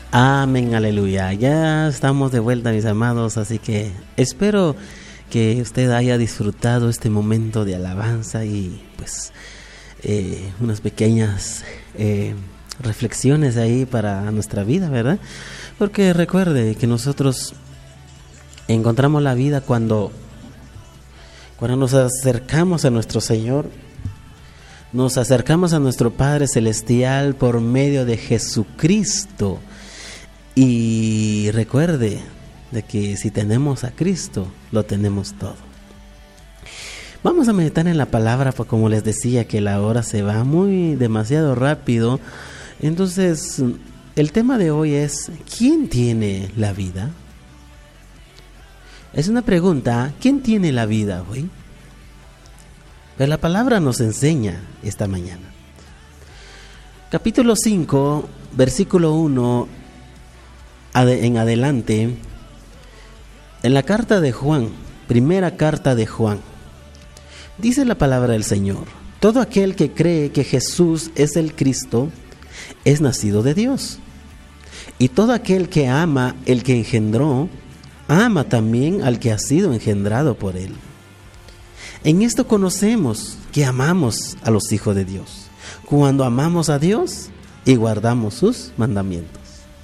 Amén, aleluya. Ya estamos de vuelta, mis amados, así que espero que usted haya disfrutado este momento de alabanza y pues unas pequeñas reflexiones ahí para nuestra vida, ¿verdad? Porque recuerde que nosotros encontramos la vida cuando nos acercamos a nuestro Señor, nos acercamos a nuestro Padre Celestial por medio de Jesucristo. Y recuerde de que si tenemos a Cristo, lo tenemos todo. Vamos a meditar en la palabra, pues como les decía que la hora se va demasiado rápido. Entonces, el tema de hoy es, ¿quién tiene la vida? Es una pregunta, ¿quién tiene la vida hoy? Pero la palabra nos enseña esta mañana. Capítulo 5, versículo 1 en adelante, en la carta de Juan, primera carta de Juan, dice la palabra del Señor: todo aquel que cree que Jesús es el Cristo es nacido de Dios, y todo aquel que ama el que engendró, ama también al que ha sido engendrado por él. En esto conocemos que amamos a los hijos de Dios, cuando amamos a Dios y guardamos sus mandamientos.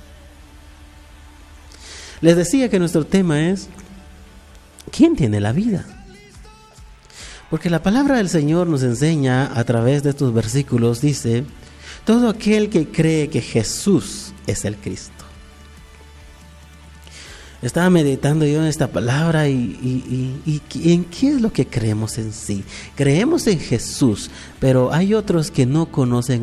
Les decía que nuestro tema es, ¿quién tiene la vida? Porque la palabra del Señor nos enseña a través de estos versículos, dice, todo aquel que cree que Jesús es el Cristo. Estaba meditando yo en esta palabra y en qué es lo que creemos en sí. Creemos en Jesús, pero hay otros que no conocen